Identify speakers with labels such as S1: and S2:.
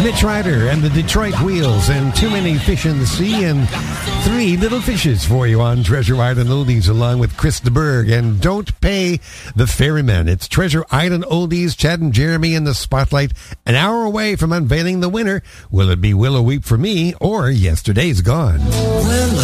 S1: Mitch Ryder and the Detroit Wheels, and Too Many Fish in the Sea, and Three Little Fishes for you on Treasure Island Oldies, along with Chris de Burgh and Don't Pay the Ferryman. It's Treasure Island Oldies, Chad and Jeremy in the spotlight, an hour away from unveiling the winner. Will it be Willow Weep for Me or Yesterday's Gone?
S2: Willow